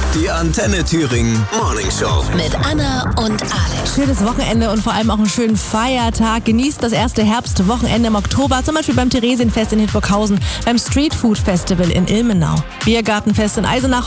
Die Antenne Thüringen Morning Show. Mit Anna und Alex. Schönes Wochenende und vor allem auch einen schönen Feiertag. Genießt das erste Herbstwochenende im Oktober, zum Beispiel beim Theresienfest in Hildburghausen, beim Street Food Festival in Ilmenau, Biergartenfest in Eisenach